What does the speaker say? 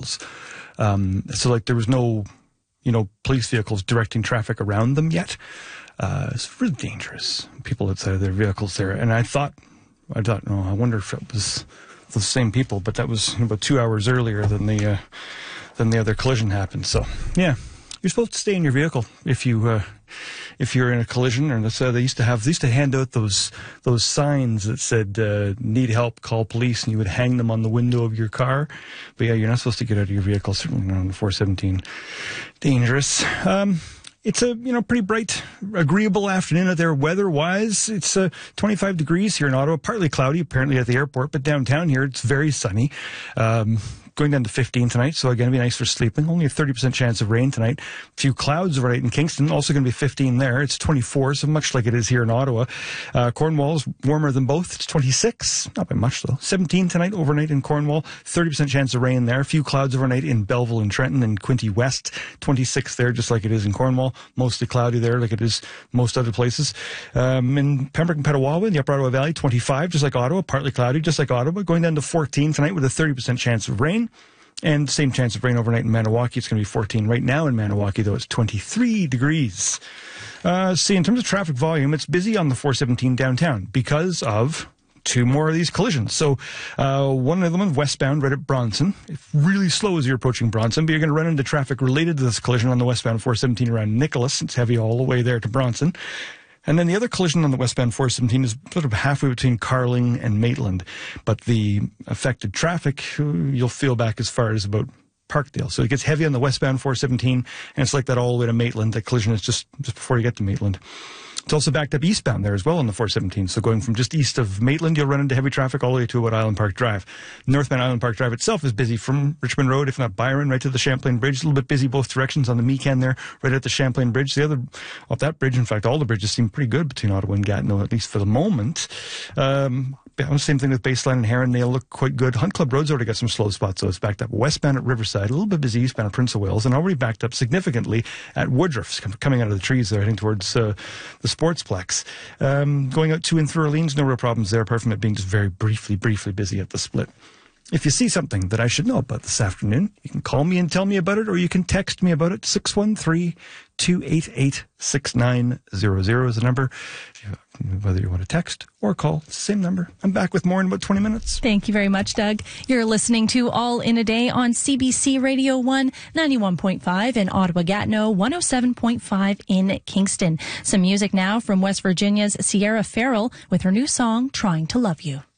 vehicles. So like there was no, police vehicles directing traffic around them yet. It's really dangerous. People outside of their vehicles there. And I thought, I wonder if it was the same people, but that was about 2 hours earlier than the other collision happened. So yeah, you're supposed to stay in your vehicle if you're in a collision. And they used to hand out those signs that said need help, call police, and you would hang them on the window of your car. But yeah, you're not supposed to get out of your vehicle, certainly not on the 417. Dangerous. It's a pretty bright, agreeable afternoon out there weather-wise. It's 25 degrees here in Ottawa, partly cloudy apparently at the airport, but downtown here it's very sunny. Going down to 15 tonight, so again, it'll be nice for sleeping. Only a 30% chance of rain tonight. A few clouds overnight in Kingston, also going to be 15 there. It's 24, so much like it is here in Ottawa. Cornwall is warmer than both. It's 26, not by much though. 17 tonight overnight in Cornwall, 30% chance of rain there. A few clouds overnight in Belleville and Trenton and Quinte West, 26 there, just like it is in Cornwall. Mostly cloudy there, like it is most other places. In Pembroke and Petawawa, in the Upper Ottawa Valley, 25, just like Ottawa, partly cloudy, just like Ottawa. Going down to 14 tonight with a 30% chance of rain. And same chance of rain overnight in Maniwaki. It's going to be 14 right now in Maniwaki, though it's 23 degrees. In terms of traffic volume, it's busy on the 417 downtown because of two more of these collisions. So one of them westbound right at Bronson. It's really slow as you're approaching Bronson, but you're going to run into traffic related to this collision on the westbound 417 around Nicholas. It's heavy all the way there to Bronson. And then the other collision on the westbound 417 is sort of halfway between Carling and Maitland. But the affected traffic, you'll feel back as far as about Parkdale. So it gets heavy on the westbound 417, and it's like that all the way to Maitland. The collision is just before you get to Maitland. It's also backed up eastbound there as well on the 417. So going from just east of Maitland, you'll run into heavy traffic all the way to about Island Park Drive. Northbound Island Park Drive itself is busy from Richmond Road, if not Byron, right to the Champlain Bridge. A little bit busy both directions on the Mecan there, right at the Champlain Bridge. The other, off that bridge, in fact, all the bridges seem pretty good between Ottawa and Gatineau, at least for the moment. Same thing with Baseline and Heron. They look quite good. Hunt Club Road's already got some slow spots, so it's backed up westbound at Riverside, a little bit busy eastbound at Prince of Wales, and already backed up significantly at Woodruff, coming out of the trees there, heading towards the Sportsplex. Going out to and through Orleans, no real problems there, apart from it being just very briefly busy at the split. If you see something that I should know about this afternoon, you can call me and tell me about it, or you can text me about it. 613-288-6900 is the number. Whether you want to text or call, it's the same number. I'm back with more in about 20 minutes. Thank you very much, Doug. You're listening to All in a Day on CBC Radio 1, 91.5 in Ottawa-Gatineau, 107.5 in Kingston. Some music now from West Virginia's Sierra Farrell with her new song, Trying to Love You.